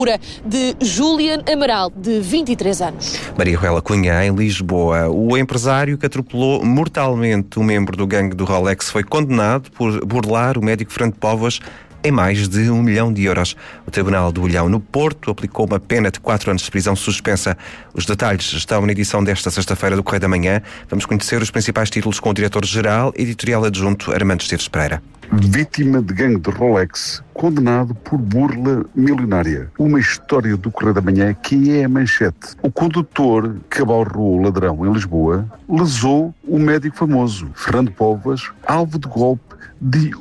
de Julian Amaral, de 23 anos. Maria Ruela Cunha, em Lisboa. O empresário que atropelou mortalmente um membro do gangue do Rolex foi condenado por burlar o médico Fernando Póvoas em mais de €1 milhão. O Tribunal do Olhão, no Porto, aplicou uma pena de 4 anos de prisão suspensa. Os detalhes estão na edição desta sexta-feira do Correio da Manhã. Vamos conhecer os principais títulos com o diretor-geral editorial adjunto Armando Esteves Pereira. Vítima de gangue de Rolex, condenado por burla milionária. Uma história do Correio da Manhã que é a manchete. O condutor que abalroou o ladrão em Lisboa lesou o médico famoso, Fernando Póvoas, alvo de golpe de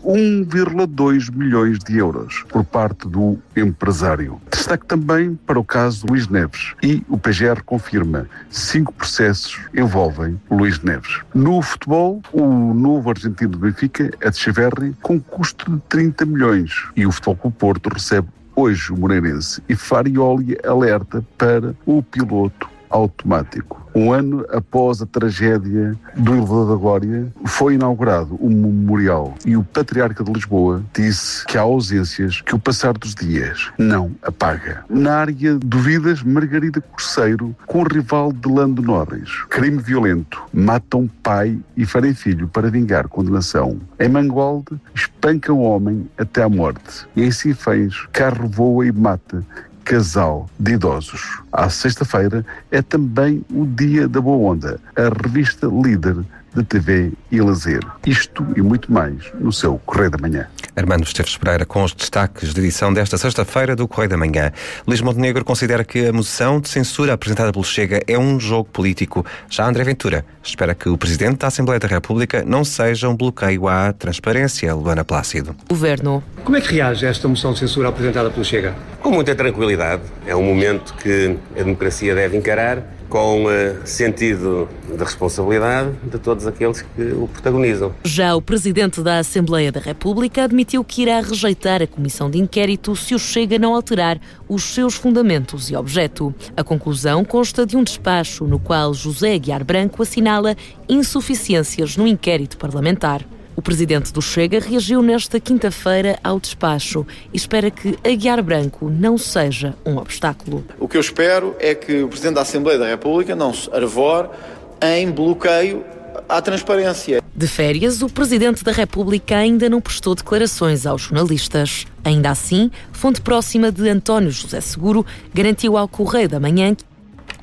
1,2 milhões de euros por parte do empresário. Destaque também para o caso de Luís Neves e o PGR confirma 5 processos envolvem Luís Neves. No futebol, o novo argentino do Benfica, Etcheverry, com custo de 30 milhões e o Futebol Clube Porto recebe hoje o Moreirense e Farioli alerta para o piloto automático. Um ano após a tragédia do Elevador da Glória, foi inaugurado um memorial e o Patriarca de Lisboa disse que há ausências que o passar dos dias não apaga. Na área de vidas, Margarida Corceiro com o rival de Lando Norris. Crime violento. Matam pai e ferem filho para vingar condenação. Em Mangualde, espancam homem até à morte. E em Sinfãs, carro voa e mata casal de idosos. À sexta-feira é também o Dia da Boa Onda, a revista líder de TV e lazer. Isto e muito mais no seu Correio da Manhã. Armando Esteves Pereira com os destaques de edição desta sexta-feira do Correio da Manhã. Luís Montenegro considera que a moção de censura apresentada pelo Chega é um jogo político. Já André Ventura espera que o Presidente da Assembleia da República não seja um bloqueio à transparência. Luana Plácido. Governo. Como é que reage a esta moção de censura apresentada pelo Chega? Com muita tranquilidade. É um momento que a democracia deve encarar com sentido de responsabilidade de todos aqueles que o protagonizam. Já o Presidente da Assembleia da República admitiu que irá rejeitar a comissão de inquérito se o Chega não alterar os seus fundamentos e objeto. A conclusão consta de um despacho no qual José Aguiar Branco assinala insuficiências no inquérito parlamentar. O presidente do Chega reagiu nesta quinta-feira ao despacho e espera que Aguiar Branco não seja um obstáculo. O que eu espero é que o Presidente da Assembleia da República não se arvore em bloqueio à transparência. De férias, o Presidente da República ainda não prestou declarações aos jornalistas. Ainda assim, fonte próxima de António José Seguro garantiu ao Correio da Manhã que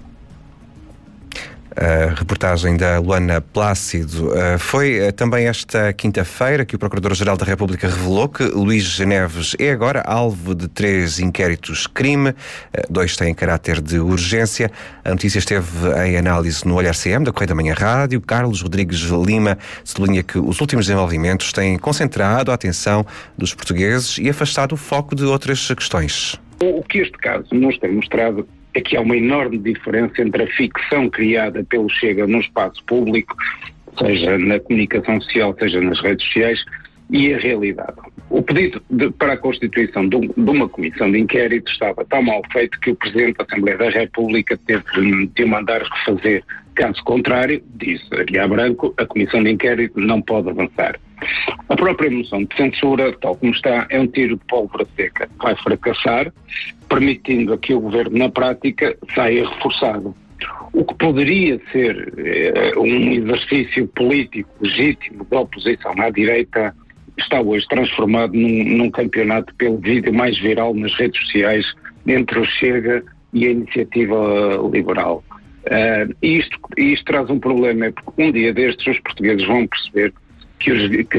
a reportagem da Luana Plácido. Foi também esta quinta-feira que o Procurador-Geral da República revelou que Luís Neves é agora alvo de 3 inquéritos crime, 2 têm caráter de urgência. A notícia esteve em análise no Olhar CM da Correio da Manhã Rádio. Carlos Rodrigues Lima sublinha que os últimos desenvolvimentos têm concentrado a atenção dos portugueses e afastado o foco de outras questões. O que este caso nos tem mostrado é que há uma enorme diferença entre a ficção criada pelo Chega no espaço público, seja na comunicação social, seja nas redes sociais, e a realidade. O pedido para a constituição de uma comissão de inquérito estava tão mal feito que o Presidente da Assembleia da República teve de mandar refazer. Caso contrário, disse Aguiar Branco, a comissão de inquérito não pode avançar. A própria moção de censura, tal como está, é um tiro de pólvora seca. Vai fracassar, permitindo que o Governo, na prática, saia reforçado. O que poderia ser um exercício político legítimo da oposição à direita está hoje transformado num campeonato pelo vídeo mais viral nas redes sociais entre o Chega e a Iniciativa Liberal. Isto traz um problema, é porque um dia destes os portugueses vão perceber que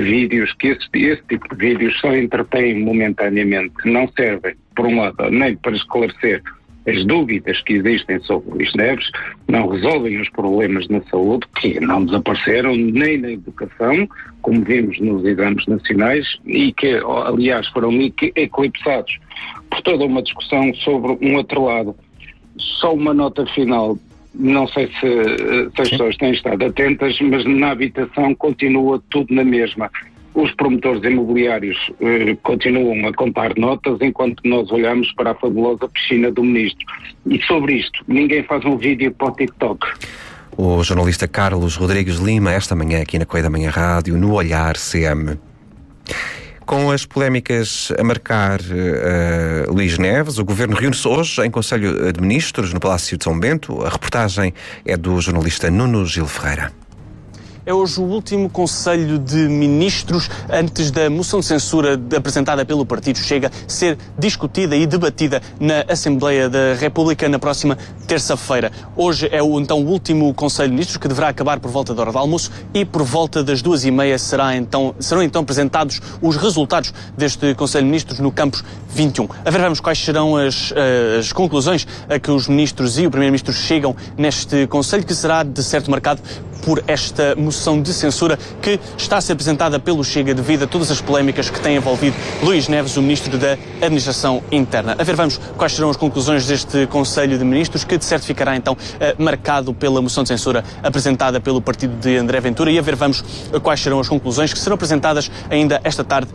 esse tipo de vídeos só entretêm momentaneamente, não servem, por um lado, nem para esclarecer as dúvidas que existem sobre Luís Neves, não resolvem os problemas na saúde, que não desapareceram, nem na educação, como vimos nos exames nacionais, e que, aliás, foram eclipsados por toda uma discussão sobre um outro lado. Só uma nota final. Não sei se as pessoas têm estado atentas, mas na habitação continua tudo na mesma. Os promotores imobiliários continuam a contar notas enquanto nós olhamos para a fabulosa piscina do Ministro. E sobre isto, ninguém faz um vídeo para o TikTok. O jornalista Carlos Rodrigues Lima, esta manhã aqui na Correio da Manhã Rádio, no Olhar CM. Com as polémicas a marcar Luís Neves, o Governo reúne-se hoje em Conselho de Ministros no Palácio de São Bento. A reportagem é do jornalista Nuno Gil Ferreira. É hoje o último Conselho de Ministros antes da moção de censura apresentada pelo Partido Chega ser discutida e debatida na Assembleia da República na próxima terça-feira. Hoje é o último Conselho de Ministros, que deverá acabar por volta da hora do almoço, e por volta das 2h30 serão então apresentados os resultados deste Conselho de Ministros no Campus 21. A ver, vamos quais serão as conclusões a que os ministros e o Primeiro-Ministro chegam neste Conselho, que será de certo marcado por esta moção de censura que está a ser apresentada pelo Chega devido a todas as polémicas que têm envolvido Luís Neves, o Ministro da Administração Interna. A ver, vamos quais serão as conclusões deste Conselho de Ministros, que de certo ficará então marcado pela moção de censura apresentada pelo partido de André Ventura, e a ver, vamos quais serão as conclusões que serão apresentadas ainda esta tarde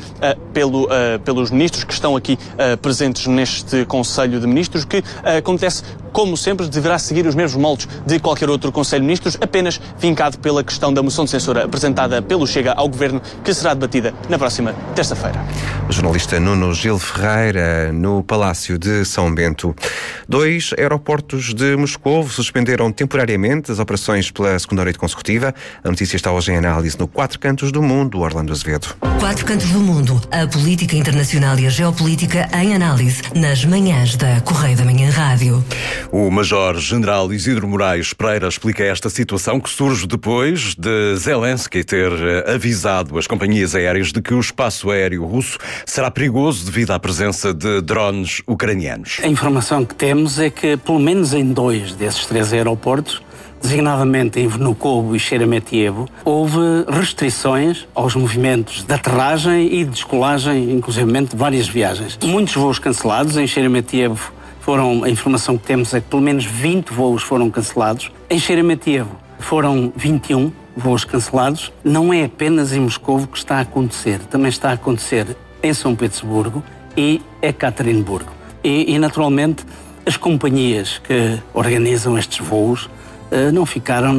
pelos ministros que estão aqui presentes neste Conselho de Ministros, que acontece, como sempre, deverá seguir os mesmos moldes de qualquer outro Conselho de Ministros, apenas vincado pela questão da moção de censura apresentada pelo Chega ao Governo, que será debatida na próxima terça-feira. O jornalista Nuno Gil Ferreira, no Palácio de São Bento. 2 aeroportos de Moscovo suspenderam temporariamente as operações pela segunda noite consecutiva. A notícia está hoje em análise no Quatro Cantos do Mundo. Orlando Azevedo. Quatro Cantos do Mundo. A política internacional e a geopolítica em análise nas manhãs da Correio da Manhã Rádio. O Major-General Isidro Moraes Pereira explica esta situação que surge depois de Zelensky ter avisado as companhias aéreas de que o espaço aéreo russo será perigoso devido à presença de drones ucranianos. A informação que temos é que, pelo menos em 2 desses 3 aeroportos, designadamente em Vnukovo e Sheremetyevo, houve restrições aos movimentos de aterragem e de descolagem, inclusivamente de várias viagens. Muitos voos cancelados. Em Sheremetyevo a informação que temos é que pelo menos 20 voos foram cancelados. Em Sheremetyevo foram 21 voos cancelados. Não é apenas em Moscovo que está a acontecer, também está a acontecer em São Petersburgo e Ekaterinburgo. E naturalmente, as companhias que organizam estes voos não ficaram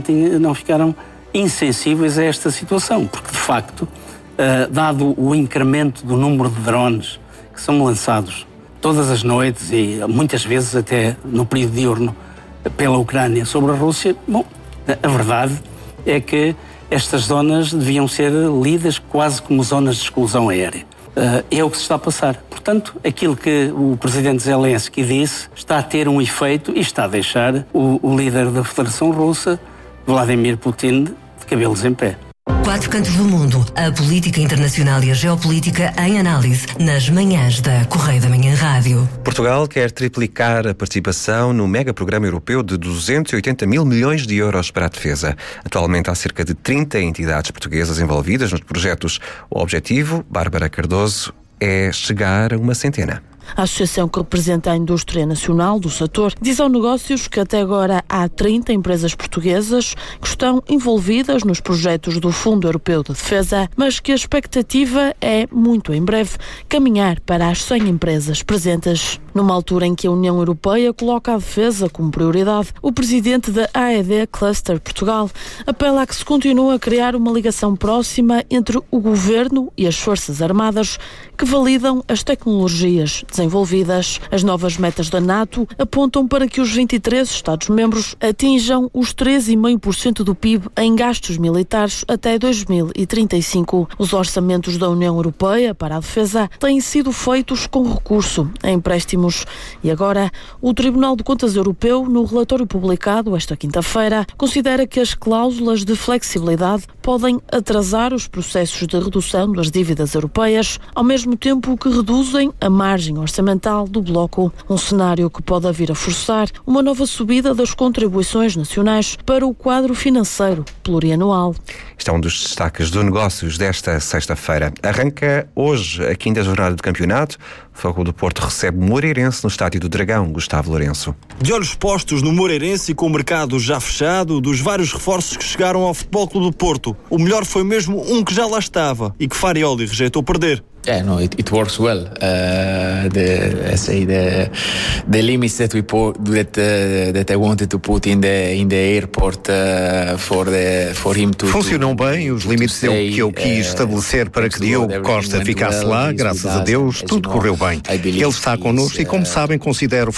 insensíveis a esta situação, porque de facto, dado o incremento do número de drones que são lançados todas as noites e muitas vezes até no período diurno pela Ucrânia sobre a Rússia, a verdade é que estas zonas deviam ser lidas quase como zonas de exclusão aérea. É o que se está a passar. Portanto, aquilo que o presidente Zelensky disse está a ter um efeito e está a deixar o líder da Federação Russa, Vladimir Putin, de cabelos em pé. Quatro Cantos do Mundo. A política internacional e a geopolítica em análise nas manhãs da Correio da Manhã Rádio. Portugal quer triplicar a participação no mega programa europeu de 280 mil milhões de euros para a defesa. Atualmente há cerca de 30 entidades portuguesas envolvidas nos projetos. O objetivo, Bárbara Cardoso, é chegar a uma centena. A associação que representa a indústria nacional do setor diz ao Negócios que até agora há 30 empresas portuguesas que estão envolvidas nos projetos do Fundo Europeu de Defesa, mas que a expectativa é, muito em breve, caminhar para as 100 empresas presentes. Numa altura em que a União Europeia coloca a defesa como prioridade, o presidente da AED Cluster Portugal apela a que se continue a criar uma ligação próxima entre o Governo e as Forças Armadas que validam as tecnologias desenvolvidas. As novas metas da NATO apontam para que os 23 Estados-membros atinjam os 13,5% do PIB em gastos militares até 2035. Os orçamentos da União Europeia para a defesa têm sido feitos com recurso a empréstimos. E agora, o Tribunal de Contas Europeu, no relatório publicado esta quinta-feira, considera que as cláusulas de flexibilidade podem atrasar os processos de redução das dívidas europeias, ao mesmo tempo que reduzem a margem orçamental do bloco, um cenário que pode vir a forçar uma nova subida das contribuições nacionais para o quadro financeiro plurianual. Este é um dos destaques do Negócios desta sexta-feira. Arranca hoje a 5ª jornada de campeonato. O Fogo do Porto recebe o Moreirense no Estádio do Dragão. Gustavo Lourenço. De olhos postos no Moreirense e com o mercado já fechado, dos vários reforços que chegaram ao Futebol Clube do Porto, o melhor foi mesmo um que já lá estava e que Farioli rejeitou perder. Yeah, no, it works well. The limits that we put that I wanted to put in the airport for him to. Funcionam bem os limites que eu quis estabelecer para que Diogo Costa ficasse lá. Graças a Deus, tudo correu bem. Ele está connosco e, como sabem, considero